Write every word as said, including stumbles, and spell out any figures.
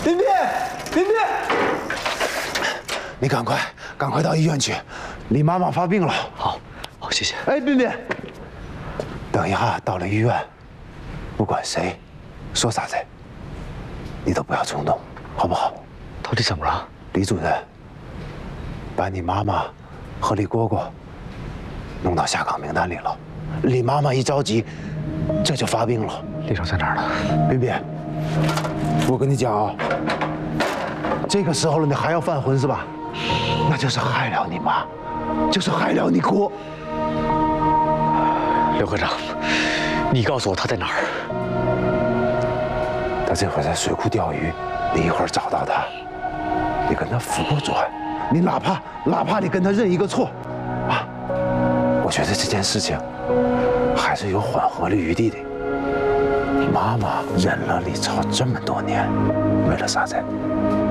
林斌，林斌，你赶快赶快到医院去，李妈妈发病了。 好，好，谢谢。 哎，斌斌，等一下到了医院，不管谁说啥子，你都不要冲动，好不好？ 到底怎么了？ 李主任把你妈妈和李蝈蝈弄到下岗名单里了。李妈妈一着急，这就发病了。 李总在哪儿呢？ 斌斌，我跟你讲啊，这个时候了，你还要犯浑是吧？那就是害了你妈，就是害了你哥。 刘科长，你告诉我他在哪儿？ 他这会儿在水库钓鱼，你一会儿找到他，你跟他扶过转，你哪怕哪怕你跟他认一个错，啊，我觉得这件事情还是有缓和的余地的。妈妈忍了李超这么多年，为了啥子？